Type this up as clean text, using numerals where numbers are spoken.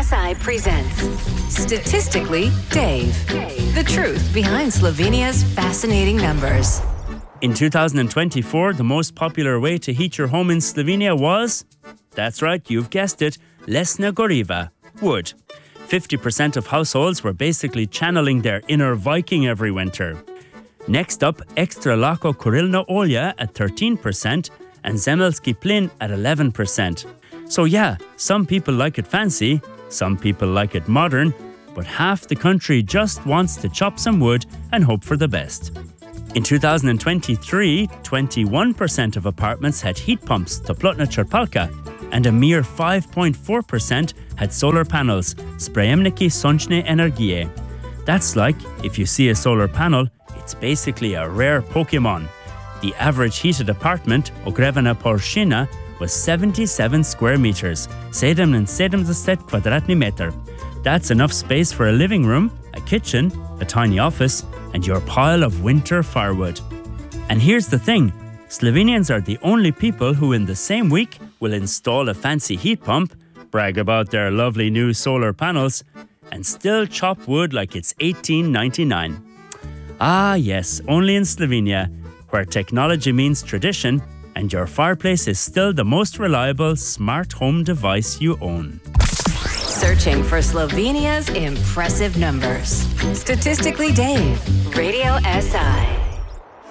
SI presents Statistically Dave. The truth behind Slovenia's fascinating numbers. In 2024, the most popular way to heat your home in Slovenia was, that's right, you've guessed it, lesna goriva, wood. 50% of households were basically channeling their inner Viking every winter. Next up, extra lako kurilna olja at 13% and zemelski plin at 11%. So yeah, some people like it fancy, some people like it modern, but half the country just wants to chop some wood and hope for the best. In 2023, 21% of apartments had heat pumps, toplotna črpalka, and a mere 5.4% had solar panels, sprejemniki sončne energije. That's like, if you see a solar panel, it's basically a rare Pokemon. The average heated apartment, ogrevana površina, was 77 square meters, 77 kvadratni meter. That's enough space for a living room, a kitchen, a tiny office, and your pile of winter firewood. And here's the thing, Slovenians are the only people who in the same week will install a fancy heat pump, brag about their lovely new solar panels, and still chop wood like it's 1899. Ah yes, only in Slovenia, where technology means tradition, and your fireplace is still the most reliable smart home device you own. Searching for Slovenia's impressive numbers. Statistically Dave, Radio SI.